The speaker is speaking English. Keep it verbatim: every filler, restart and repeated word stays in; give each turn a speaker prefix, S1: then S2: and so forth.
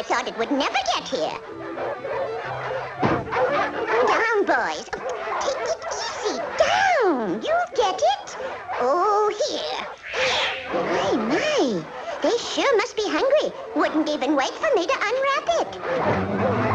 S1: thought it would never get here. Down, boys. Take it easy. Down. You'll get it. Oh, here. My, my. They sure must be hungry. Wouldn't even wait for me to unwrap it.